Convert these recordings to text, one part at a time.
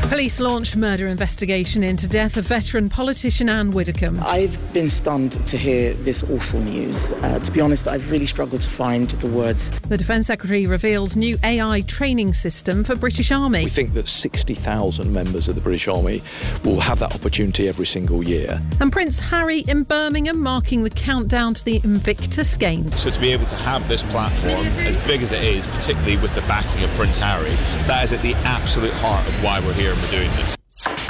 Police launched murder investigation into death of veteran politician Anne Widdecombe. I've been stunned to hear this awful news. To be honest, I've really struggled to find the words. The Defence Secretary reveals new AI training system for British Army. We think that 60,000 members of the British Army will have that opportunity every single year. And Prince Harry in Birmingham marking the countdown to the Invictus Games. So to be able to have this platform, as big as it is, particularly with the backing of Prince Harry, that is at the absolute heart of why we're here and we're doing this.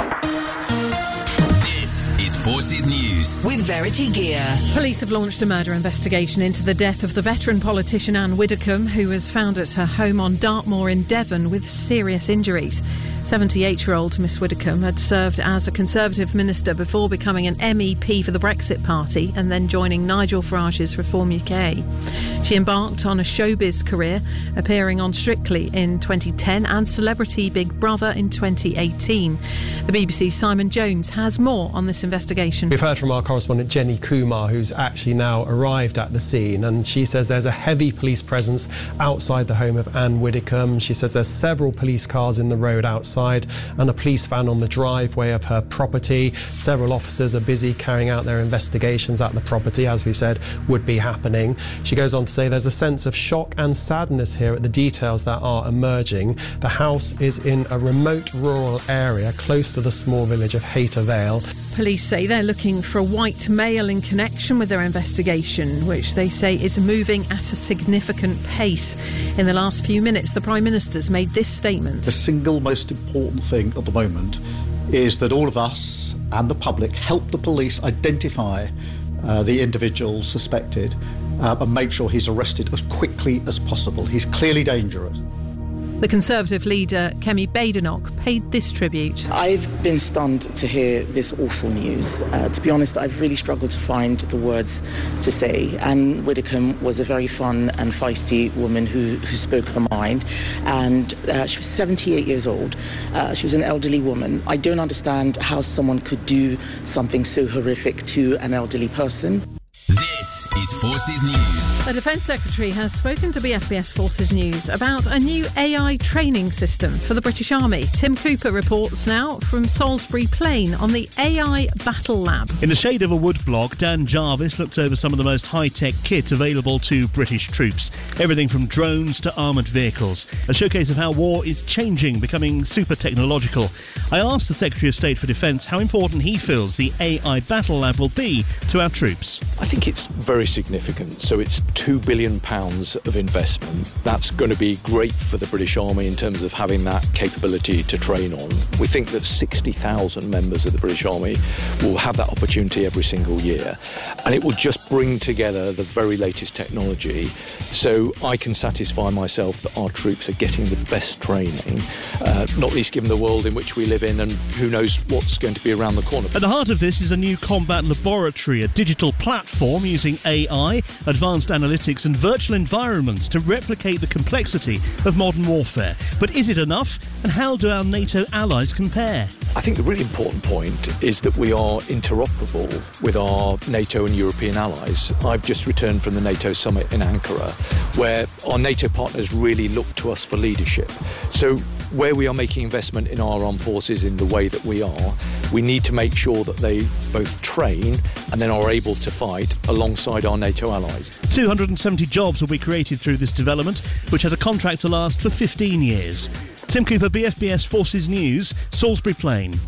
This is Forces News with Verity Gear. Police have launched a murder investigation into the death of the veteran politician Anne Widdecombe, who was found at her home on Dartmoor in Devon with serious injuries. 78-year-old Miss Widdecombe had served as a Conservative minister before becoming an MEP for the Brexit Party and then joining Nigel Farage's Reform UK. She embarked on a showbiz career, appearing on Strictly in 2010 and Celebrity Big Brother in 2018. The BBC's Simon Jones has more on this investigation. We've heard from our correspondent Jenny Kumar, who's actually now arrived at the scene, and she says there's a heavy police presence outside the home of Anne Widdecombe. She says there's several police cars in the road outside and a police van on the driveway of her property. Several officers are busy carrying out their investigations at the property, as we said would be happening. She goes on to say there's a sense of shock and sadness here at the details that are emerging. The house is in a remote rural area close to the small village of Hayter Vale. Police say they're looking for a white male in connection with their investigation, which they say is moving at a significant pace. In the last few minutes, the Prime Minister's made this statement. The single most important thing at the moment is that all of us and the public help the police identify the individual suspected and make sure he's arrested as quickly as possible. He's clearly dangerous. The Conservative leader, Kemi Badenoch, paid this tribute. I've been stunned to hear this awful news. To be honest, I've really struggled to find the words to say. Anne Widdecombe was a very fun and feisty woman who spoke her mind, and she was 78 years old. She was an elderly woman. I don't understand how someone could do something so horrific to an elderly person. This is Forces News. The Defence Secretary has spoken to BFBS Forces News about a new AI training system for the British Army. Tim Cooper reports now from Salisbury Plain on the AI Battle Lab. In the shade of a woodblock, Dan Jarvis looked over some of the most high-tech kit available to British troops. Everything from drones to armoured vehicles. A showcase of how war is changing, becoming super technological. I asked the Secretary of State for Defence how important he feels the AI Battle Lab will be to our troops. I think it's very significant. So it's £2 billion of investment. That's going to be great for the British Army in terms of having that capability to train on. We think that 60,000 members of the British Army will have that opportunity every single year. And it will just bring together the very latest technology so I can satisfy myself that our troops are getting the best training, not least given the world in which we live in and who knows what's going to be around the corner. At the heart of this is a new combat laboratory, a digital platform using AI, advanced analytics and virtual environments to replicate the complexity of modern warfare. But is it enough? And how do our NATO allies compare? I think the really important point is that we are interoperable with our NATO and European allies. I've just returned from the NATO summit in Ankara, where our NATO partners really look to us for leadership. So where we are making investment in our armed forces in the way that we are, we need to make sure that they both train and then are able to fight alongside our NATO allies. 270 jobs will be created through this development, which has a contract to last for 15 years. Tim Cooper, BFBS Forces News, Salisbury Plain.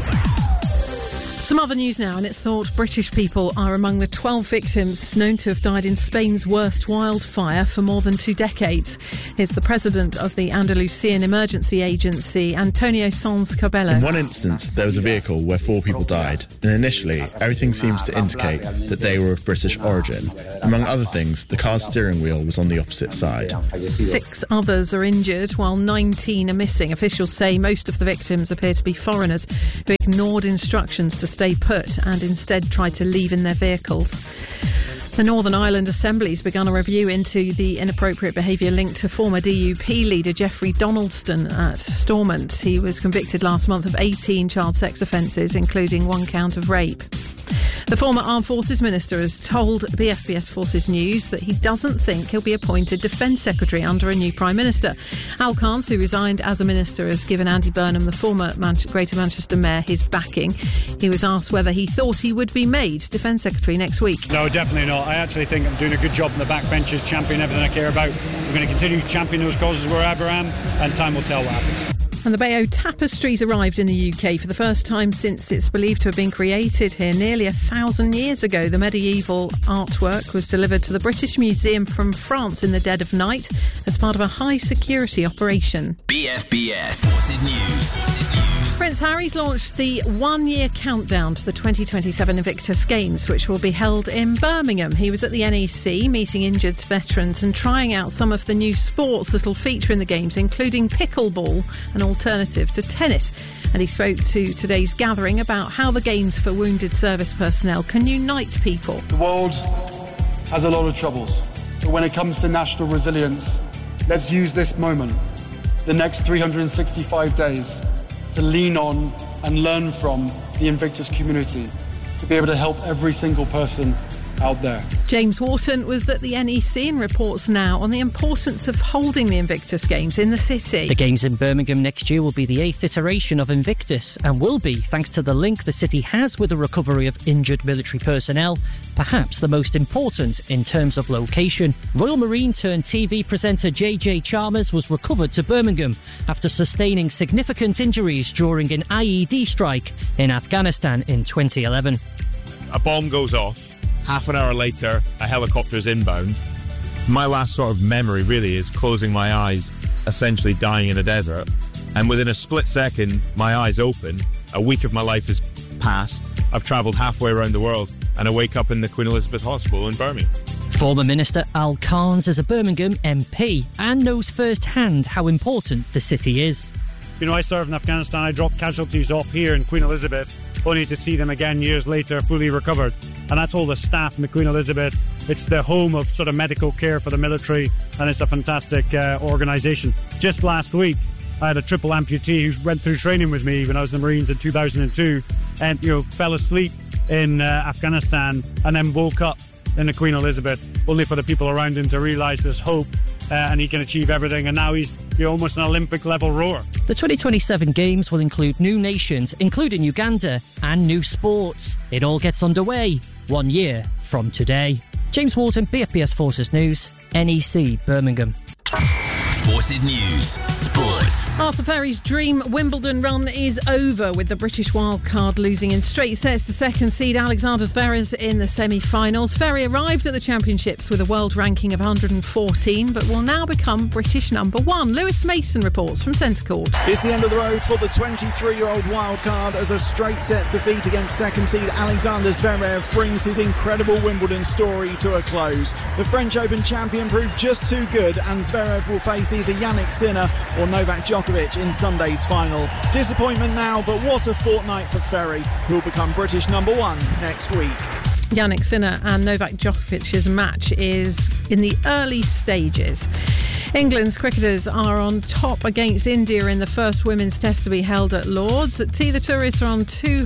Some other news now, and it's thought British people are among the 12 victims known to have died in Spain's worst wildfire for more than 2 decades. Here's the president of the Andalusian Emergency Agency, Antonio Sanz Cabello. In one instance, there was a vehicle where 4 people died, and initially, everything seems to indicate that they were of British origin. Among other things, the car's steering wheel was on the opposite side. 6 others are injured, while 19 are missing. Officials say most of the victims appear to be foreigners who ignored instructions to stay put and instead tried to leave in their vehicles. The Northern Ireland Assembly's begun a review into the inappropriate behaviour linked to former DUP leader Jeffrey Donaldson at Stormont. He was convicted last month of 18 child sex offences, including 1 count of rape. The former Armed Forces Minister has told BFBS Forces News that he doesn't think he'll be appointed Defence Secretary under a new Prime Minister. Al Carnes, who resigned as a minister, has given Andy Burnham, the former Greater Manchester Mayor, his backing. He was asked whether he thought he would be made Defence Secretary next week. No, definitely not. I actually think I'm doing a good job in the backbenches, championing everything I care about. I'm going to continue to champion those causes wherever I am, and time will tell what happens. And the Bayeux Tapestries arrived in the UK for the first time since it's believed to have been created here nearly 1,000 years ago. The medieval artwork was delivered to the British Museum from France in the dead of night as part of a high-security operation. BFBS Forces News. Prince Harry's launched the one-year countdown to the 2027 Invictus Games, which will be held in Birmingham. He was at the NEC meeting injured veterans and trying out some of the new sports that will feature in the Games, including pickleball, an alternative to tennis. And he spoke to today's gathering about how the Games for wounded service personnel can unite people. The world has a lot of troubles, but when it comes to national resilience, let's use this moment, the next 365 days, to lean on and learn from the Invictus community, to be able to help every single person out there. James Wharton was at the NEC and reports now on the importance of holding the Invictus Games in the city. The Games in Birmingham next year will be the 8th iteration of Invictus and will be thanks to the link the city has with the recovery of injured military personnel, perhaps the most important in terms of location. Royal Marine turned TV presenter JJ Chalmers was recovered to Birmingham after sustaining significant injuries during an IED strike in Afghanistan in 2011. A bomb goes off. Half an hour later, a helicopter's inbound. My last sort of memory really is closing my eyes, essentially dying in a desert. And within a split second, my eyes open. A week of my life has passed. I've travelled halfway around the world and I wake up in the Queen Elizabeth Hospital in Birmingham. Former Minister Al Carnes is a Birmingham MP and knows firsthand how important the city is. You know, I served in Afghanistan. I dropped casualties off here in Queen Elizabeth, only to see them again years later, fully recovered. And that's all the staff in the Queen Elizabeth. It's the home of sort of medical care for the military, and it's a fantastic organisation. Just last week, I had a triple amputee who went through training with me when I was in the Marines in 2002, and fell asleep in Afghanistan and then woke up in the Queen Elizabeth, only for the people around him to realise there's hope. And he can achieve everything, and now he's almost an Olympic level rower. The 2027 Games will include new nations, including Uganda, and new sports. It all gets underway 1 year from today. James Wharton, BFBS Forces News, NEC, Birmingham. Forces News, Sports. Arthur Ferry's dream Wimbledon run is over, with the British wildcard losing in straight sets to second seed Alexander Zverev in the semi-finals. Ferry arrived at the championships with a world ranking of 114, but will now become British number one. Lewis Mason reports from Centre Court. It's the end of the road for the 23-year-old wildcard as a straight sets defeat against second seed Alexander Zverev brings his incredible Wimbledon story to a close. The French Open champion proved just too good, and Zverev will face either Jannik Sinner or Novak Djokovic in Sunday's final. Disappointment now, but what a fortnight for Ferry, who will become British number one next week. Jannik Sinner and Novak Djokovic's match is in the early stages. England's cricketers are on top against India in the first women's test to be held at Lord's. At tea, the tourists are on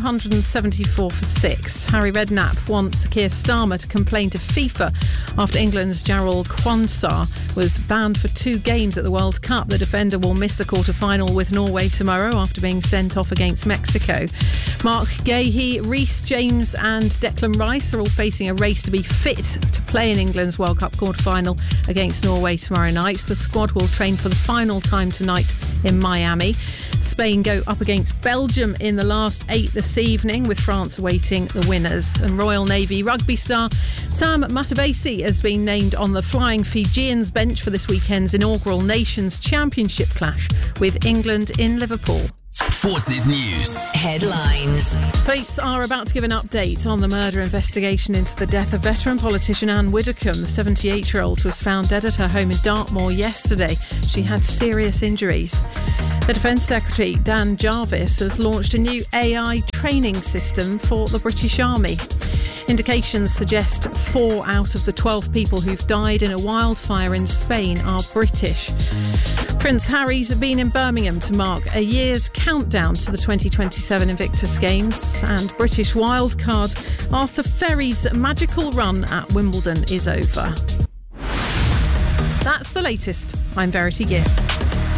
274 for 6. Harry Redknapp wants Keir Starmer to complain to FIFA after England's Jarrell Quansah was banned for 2 games at the World Cup. The defender will miss the quarter-final with Norway tomorrow after being sent off against Mexico. Mark Gahey, Reece James and Declan Rice are all facing a race to be fit to play in England's World Cup quarter-final against Norway tomorrow night. The squad will train for the final time tonight in Miami. Spain go up against Belgium in the last 8 this evening, with France awaiting the winners. And Royal Navy rugby star Sam Matavesi has been named on the Flying Fijians bench for this weekend's inaugural Nations Championship clash with England in Liverpool. Forces News headlines. Police are about to give an update on the murder investigation into the death of veteran politician Anne Widdecombe. The 78-year-old was found dead at her home in Dartmoor yesterday. She had serious injuries. The Defence Secretary, Dan Jarvis, has launched a new AI training system for the British Army. Indications suggest 4 out of the 12 people who've died in a wildfire in Spain are British. Prince Harry's been in Birmingham to mark a year's countdown to the 2027 Invictus Games, and British wildcard Arthur Ferry's magical run at Wimbledon is over. That's the latest. I'm Verity Gear.